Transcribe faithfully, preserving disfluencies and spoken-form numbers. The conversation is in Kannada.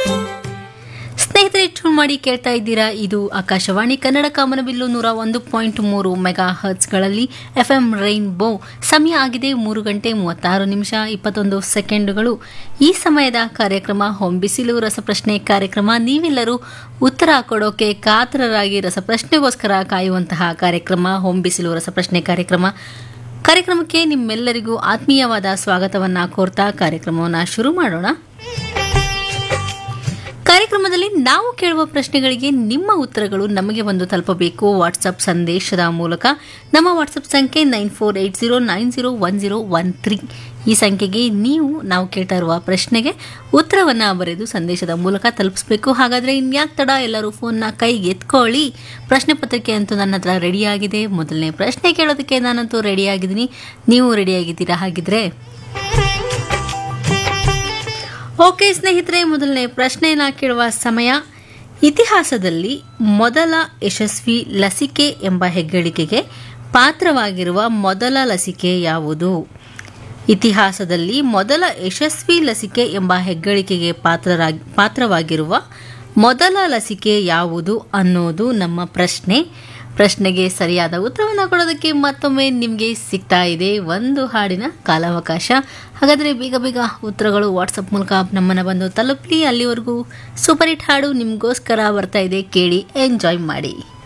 ಸ್ನೇಹಿತರೆ, ಟ್ಯೂನ್ ಮಾಡಿ ಕೇಳ್ತಾ ಇದ್ದೀರಾ. ಇದು ಆಕಾಶವಾಣಿ ಕನ್ನಡ ಕಾಮನಬಿಲ್ಲು ನೂರ ಒಂದು ಪಾಯಿಂಟ್ ಮೂರು ಮೆಗಾ ಹರ್ಟ್ಸ್ಗಳಲ್ಲಿ ಎಫ್ ಎಂ ರೈನ್ಬೋ. ಸಮಯ ಆಗಿದೆ ಮೂರು ಗಂಟೆ ಮೂವತ್ತಾರು ನಿಮಿಷ ಇಪ್ಪತ್ತೊಂದು ಸೆಕೆಂಡುಗಳು. ಈ ಸಮಯದ ಕಾರ್ಯಕ್ರಮ ಹೊಂಬಿಸಿಲು ರಸಪ್ರಶ್ನೆ ಕಾರ್ಯಕ್ರಮ. ನೀವೆಲ್ಲರೂ ಉತ್ತರ ಕೊಡೋಕೆ ಕಾತರರಾಗಿ ರಸಪ್ರಶ್ನೆಗೋಸ್ಕರ ಕಾಯುವಂತಹ ಕಾರ್ಯಕ್ರಮ ಹೊಂಬಿಸಿಲು ರಸಪ್ರಶ್ನೆ ಕಾರ್ಯಕ್ರಮ. ಕಾರ್ಯಕ್ರಮಕ್ಕೆ ನಿಮ್ಮೆಲ್ಲರಿಗೂ ಆತ್ಮೀಯವಾದ ಸ್ವಾಗತವನ್ನ ಕೋರ್ತಾ ಕಾರ್ಯಕ್ರಮವನ್ನು ಶುರು ಮಾಡೋಣ. ಕಾರ್ಯಕ್ರಮದಲ್ಲಿ ನಾವು ಕೇಳುವ ಪ್ರಶ್ನೆಗಳಿಗೆ ನಿಮ್ಮ ಉತ್ತರಗಳು ನಮಗೆ ಬಂದು ತಲುಪಬೇಕು ವಾಟ್ಸಪ್ ಸಂದೇಶದ ಮೂಲಕ. ನಮ್ಮ ವಾಟ್ಸಪ್ ಸಂಖ್ಯೆ nine four eight zero nine zero one zero one three. ಈ ಸಂಖ್ಯೆಗೆ ನೀವು ನಾವು ಕೇಳ್ತಾ ಇರುವ ಪ್ರಶ್ನೆಗೆ ಉತ್ತರವನ್ನು ಬರೆದು ಸಂದೇಶದ ಮೂಲಕ ತಲುಪಿಸಬೇಕು. ಹಾಗಾದರೆ ಇನ್ಯಾಕೆ ತಡ, ಎಲ್ಲರೂ ಫೋನ್ನ ಕೈಗೆ ಎತ್ಕೊಳ್ಳಿ. ಪ್ರಶ್ನೆ ಪತ್ರಿಕೆ ಅಂತೂ ನನ್ನ ಹತ್ರ ರೆಡಿಯಾಗಿದೆ. ಮೊದಲನೇ ಪ್ರಶ್ನೆ ಕೇಳೋದಕ್ಕೆ ನಾನಂತೂ ರೆಡಿಯಾಗಿದ್ದೀನಿ. ನೀವು ರೆಡಿಯಾಗಿದ್ದೀರಾ? ಹಾಗಿದ್ರೆ ಓಕೆ ಸ್ನೇಹಿತರೆ, ಮೊದಲನೇ ಪ್ರಶ್ನೆಯನ್ನು ಕೇಳುವ ಸಮಯ. ಇತಿಹಾಸದಲ್ಲಿ ಮೊದಲ ಯಶಸ್ವಿ ಲಸಿಕೆ ಎಂಬ ಹೆಗ್ಗಳಿಕೆಗೆ ಪಾತ್ರವಾಗಿರುವ ಮೊದಲ ಲಸಿಕೆ ಯಾವುದು? ಇತಿಹಾಸದಲ್ಲಿ ಮೊದಲ ಯಶಸ್ವಿ ಲಸಿಕೆ ಎಂಬ ಹೆಗ್ಗಳಿಕೆಗೆ ಪಾತ್ರರಾಗಿ ಪಾತ್ರವಾಗಿರುವ ಮೊದಲ ಲಸಿಕೆ ಯಾವುದು ಅನ್ನೋದು ನಮ್ಮ ಪ್ರಶ್ನೆ. ಪ್ರಶ್ನೆಗೆ ಸರಿಯಾದ ಉತ್ತರವನ್ನು ಕೊಡೋದಕ್ಕೆ ಮತ್ತೊಮ್ಮೆ ನಿಮಗೆ ಸಿಗ್ತಾ ಇದೆ ಒಂದು ಹಾಡಿನ ಕಾಲಾವಕಾಶ. ಹಾಗಾದರೆ ಬೇಗ ಬೇಗ ಉತ್ತರಗಳು ವಾಟ್ಸಪ್ ಮೂಲಕ ನಮ್ಮನ್ನು ಬಂದು ತಲುಪಲಿ. ಅಲ್ಲಿವರೆಗೂ ಸೂಪರ್ ಹಿಟ್ ಹಾಡು ನಿಮಗೋಸ್ಕರ ಬರ್ತಾ ಇದೆ, ಕೇಳಿ ಎಂಜಾಯ್ ಮಾಡಿ.